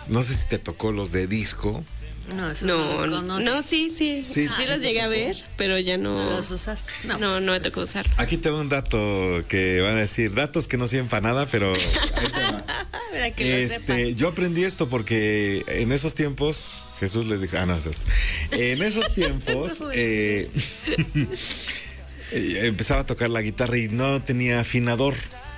no sé si te tocó los de disco. No, eso No, los conoces. no, sí. Sí los llegué a ver, pero ya no. ¿No los usaste? No me tocó usar. Aquí tengo un dato que van a decir, datos que no sirven para nada, pero ahí te va. Para que lo sepan. Yo aprendí esto porque en esos tiempos, Jesús les dijo, en esos tiempos empezaba a tocar la guitarra y no tenía afinador.